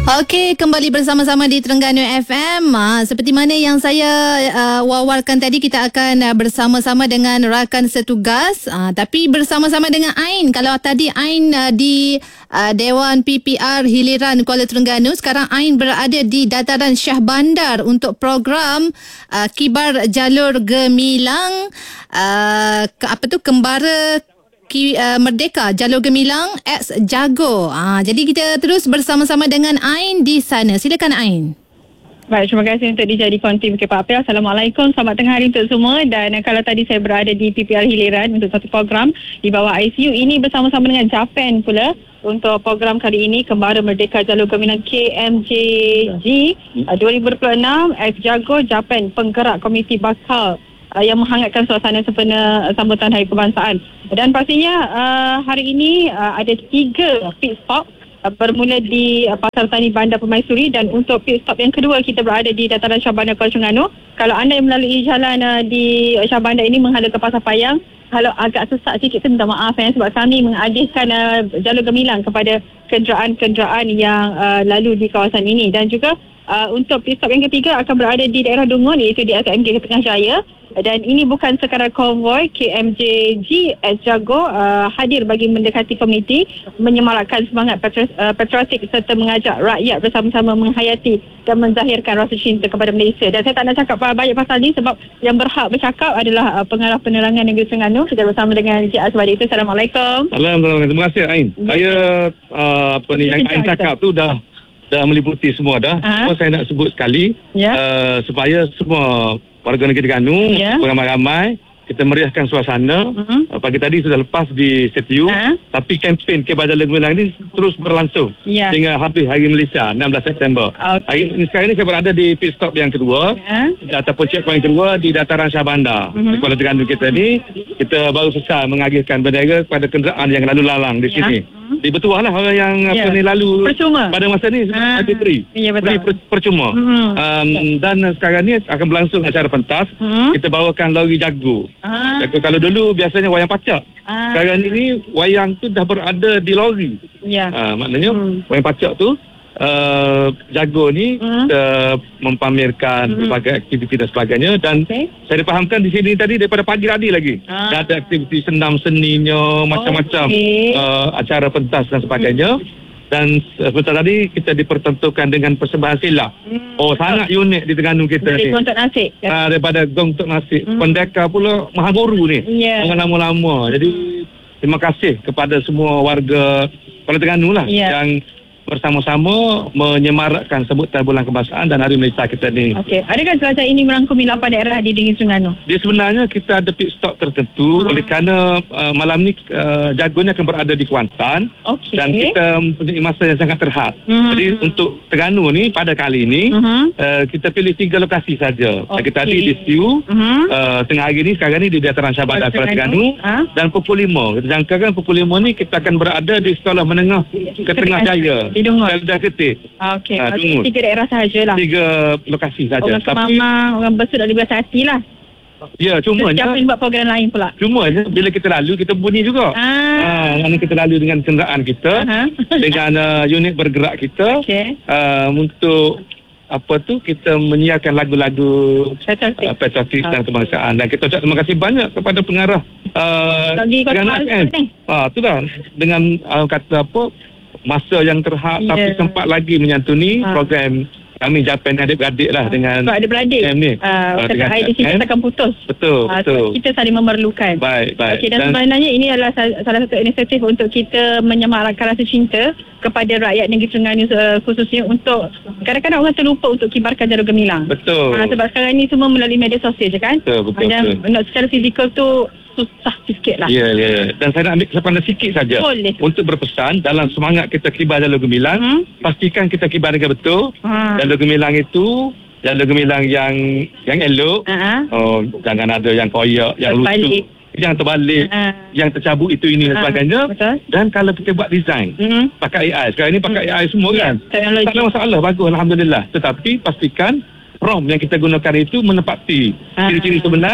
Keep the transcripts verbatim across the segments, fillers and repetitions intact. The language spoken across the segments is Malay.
Okey, kembali bersama-sama di Terengganu F M. Ha, seperti mana yang saya uh, wawarkan tadi, kita akan uh, bersama-sama dengan rakan setugas. Uh, tapi bersama-sama dengan Ain. Kalau tadi Ain uh, di uh, Dewan P P R Hiliran Kuala Terengganu, sekarang Ain berada di Dataran Shah Bandar untuk program uh, Kibar Jalur Gemilang. Uh, ke, apa tu Kembara Ki, uh, Merdeka Jalur Gemilang X Jago. Ah, jadi kita terus bersama-sama dengan Ain di sana. Silakan Ain. Baik, terima kasih untuk dijadikan tim K P A P. Assalamualaikum, selamat tengah hari untuk semua. Dan uh, kalau tadi saya berada di P P R Hiliran untuk satu program di bawah I C U, ini bersama-sama dengan Japan pula untuk program kali ini, Kembara Merdeka Jalur Gemilang K M J G uh, dua ribu dua puluh enam X Jago Japan, penggerak komiti bakal Uh, yang menghangatkan suasana sempena uh, sambutan Hari Kebangsaan. Dan pastinya uh, hari ini uh, ada tiga pit stop uh, bermula di uh, Pasar Tani Bandar Permaisuri, dan untuk pit stop yang kedua kita berada di Dataran Shah Bandar Kuala Terengganu. Kalau anda yang melalui jalan uh, di Shah Bandar ini menghala ke Pasar Payang, kalau agak sesak sikit saya minta maaf ya, sebab kami mengalihkan uh, jalur gemilang kepada kenderaan-kenderaan yang uh, lalu di kawasan ini. Dan juga uh, untuk pit stop yang ketiga akan berada di daerah Dungun, iaitu di S M K Tengah Jaya. Dan ini bukan sekadar konvoi, K M J G X Jago uh, hadir bagi mendekati komiti, menyemarakkan semangat patri- uh, patriotik serta mengajak rakyat bersama-sama menghayati dan menzahirkan rasa cinta kepada Malaysia. Dan saya tak nak cakap banyak pasal ni sebab yang berhak bercakap adalah uh, Pengarah Penerangan Negeri Terengganu. Kita bersama dengan Encik Azwadi itu. Assalamualaikum. Assalamualaikum. Terima kasih Ain. Saya uh, apa ni yang Ain cakap tu dah dah meliputi semua dah. Uh-huh. Saya nak sebut sekali yeah. uh, supaya semua warga negeri Terengganu, yeah. ramai-ramai kita meriahkan suasana. Uh-huh. Pagi tadi sudah lepas di C T U, uh-huh. tapi kempen Kibar Jalur Gemilang ini terus berlangsung yeah. hingga habis Hari Malaysia enam belas September. Okay. Hari ini, sekarang ini saya berada di pit stop yang kedua, uh-huh. ataupun checkpoint yang kedua di Dataran Shah Bandar. Uh-huh. Di Kuala Terengganu kita ni, kita baru selesai mengagihkan bendera kepada kenderaan yang lalu lalang di yeah. sini. Dia bertuah lah orang yang yeah. apa ni lalu percuma pada masa ni ha. ada free. Ya, betul. Free per, percuma. Hmm. Um, dan sekarang ni akan berlangsung acara pentas. Hmm. Kita bawakan lori jago. Ha. Jago kalau dulu biasanya wayang pacak. Ha. Sekarang ini wayang tu dah berada di lori. Ya. Ha, maknanya hmm. wayang pacak tu Uh, jago ni hmm. uh, mempamerkan hmm. berbagai aktiviti dan sebagainya. Dan okay. saya dipahamkan di sini tadi daripada pagi tadi lagi ah. dah ada aktiviti senam seninya, macam-macam okay. uh, acara pentas dan sebagainya. hmm. Dan sebentar tadi kita dipertentukan dengan persembahan silat. hmm. Oh, sangat unik di Terengganu kita dari ni. Gong Tok Nasik kan? uh, Daripada Gong Tok Nasik. hmm. Pendekar pula Maha Guru ni, yeah. orang lama-lama. Jadi terima kasih kepada semua warga Kuala Terengganu lah, yeah. yang bersama-sama menyemarakkan sambutan bulan kebangsaan dan Hari Malaysia kita ni. Okey, adakah jelajah ini merangkumi lapan daerah di negeri Terengganu? Dia sebenarnya kita ada pit stop tertentu, hmm. oleh kerana uh, malam ni uh, jagonya akan berada di Kuantan. Okay. Dan kita mempunyai masa yang sangat terhad. Hmm. Jadi untuk Terengganu ni pada kali ini hmm. uh, kita pilih tiga lokasi saja. Okay. Kita ada di S T U hmm. uh, tengah hari ni, sekarang ni di Dataran Shah Bandar Kuala Terengganu, ha? Dan pukul lima. Kita jangkakan pukul lima ni kita akan berada di Sekolah Menengah ke Tengah Jaya. Dah Ketih. Okey. Ha, okay. Tiga daerah sahajalah. Tiga lokasi saja. Orang Kemamang, orang Besut dan Biasa Hati lah. Ya, cuma siapa yang buat program lain pula? Cuma bila kita lalu, kita bunyi juga. Ah. Ha, kita lalu dengan kenderaan kita, uh-huh. dengan uh, unit bergerak kita. Okay. Uh, untuk apa tu, kita menyiarkan lagu-lagu uh, patriotik dan kebangsaan. Dan kita ucap terima kasih banyak kepada pengarah uh, dengan F M. Ah, tu dah dengan uh, kata apa, masa yang terhad, yeah. tapi sempat lagi menyantuni ha. program kami Japan adik-beradik lah, ha. dengan sebab adik-beradik M ni. Uh, dengan I D C kita akan putus. Betul, uh, betul. Kita saling memerlukan. Baik, baik. Okay, dan, dan sebenarnya ini adalah salah satu inisiatif untuk kita menyemarakkan rasa cinta kepada rakyat negeri Terengganu, uh, khususnya untuk kadang-kadang orang terlupa untuk kibarkan jalur gemilang. Betul. Uh, sebab sekarang ni semua melalui media sosial je kan. Betul, betul. Dan betul. Nak secara fizikal tu susah sikit lah. Ya, ya. Dan saya nak ambil kesempatan sikit saja. Boleh. Untuk berpesan dalam semangat kita kibar jalur gemilang, hmm? pastikan kita kibar dengan betul. Ha. Jalur gemilang itu jalur gemilang yang yang elok. Uh-huh. Oh, jangan ada yang koyak, yang lucu, yang terbalik, uh-huh. yang tercabut itu ini dan uh-huh. sebagainya. Betul. Dan kalau kita buat design, uh-huh. pakai A I. Sekarang ini pakai uh-huh. A I semua yeah. kan. Teknologi. Tak ada masalah, bagus, alhamdulillah. Tetapi pastikan ROM yang kita gunakan itu menepati uh-huh. ciri-ciri sebenar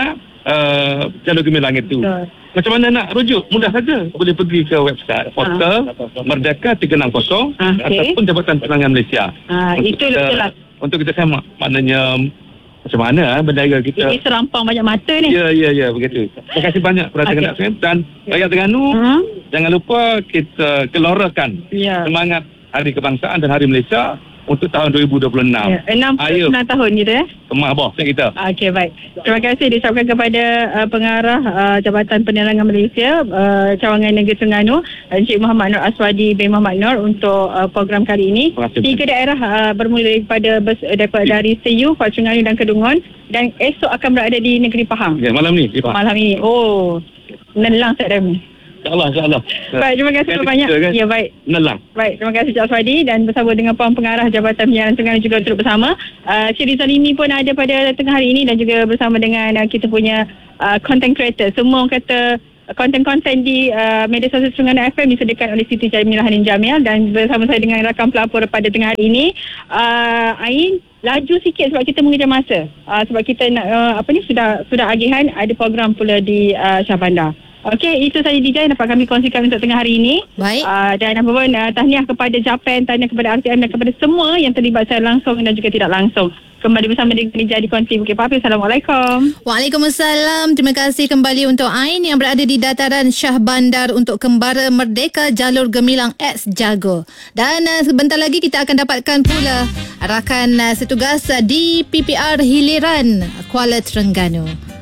uh, jalur gemilang itu. Betul. Macam mana nak rujuk? Mudah saja. Boleh pergi ke website portal ha. Merdeka tiga enam kosong okay. ataupun Jabatan Penerangan Malaysia. Ha, untuk itu kita, betul lah. Untuk kita semak maknanya macam mana bendera kita. Ini serampang banyak mata ni. Ya, ya, ya, begitu. Terima kasih banyak kepada okay. F M dan rakyat Terengganu. Uh-huh. Jangan lupa kita gelorakan yeah. semangat Hari Kebangsaan dan Hari Malaysia untuk tahun dua ribu dua puluh enam. Ya, enam puluh enam tahun gitu ya. Kemah boh kita. Okey, baik. Terima kasih diucapkan kepada uh, pengarah uh, Jabatan Penerangan Malaysia uh, Cawangan Negeri Terengganu, Encik Muhammad Nur Aswadi bin Muhammad Nur untuk uh, program kali ini. Tiga daerah uh, bermula daripada bers, daripada dari Seyu, Kuala Terengganu dan Kedungun, dan esok akan berada di Negeri Pahang. Ya, malam ni di Pahang. Malam ini. Oh. Nelang tak ada. InsyaAllah, insyaAllah. Baik, terima kasih banyak. Kan? Ya, baik. Nelang. Baik, terima kasih Cik Aswadi dan bersama dengan Puan Pengarah Jabatan Penyiaran Terengganu juga turut bersama. Uh, Cik Rizal Imi pun ada pada tengah hari ini dan juga bersama dengan uh, kita punya uh, content creator. Semua orang kata konten-konten di uh, media sosial Terengganu F M disediakan oleh Siti Jamilah Hanin Jamil dan bersama saya dengan rakan pelapor pada tengah hari ini. Uh, Ain, laju sikit sebab kita mengejar masa. Uh, sebab kita nak uh, apa ni sudah sudah agihan ada program pula di uh, Shah Bandar. Okey, itu saja D J dapat kami kongsikan untuk tengah hari ini. Baik. Uh, dan apa pun uh, tahniah kepada Japan, tahniah kepada R T M dan kepada semua yang terlibat secara langsung dan juga tidak langsung. Kembali bersama dengan D J di Konti Bukit Papil. Assalamualaikum. Waalaikumsalam. Terima kasih kembali untuk Ain yang berada di dataran Shah Bandar untuk Kembara Merdeka Jalur Gemilang X Jago. Dan uh, sebentar lagi kita akan dapatkan pula rakan uh, setugas uh, di P P R Hiliran Kuala Terengganu.